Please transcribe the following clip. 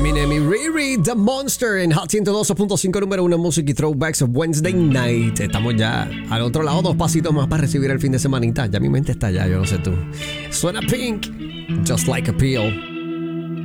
Eminem y Riri, The Monster en Hot 102.5, número 1 Music y Throwbacks of Wednesday Night. Estamos ya al otro lado, 2 pasitos más para recibir el fin de semanita. Ya mi mente está allá, yo no sé tú. Suena Pink, Just Like a Pill.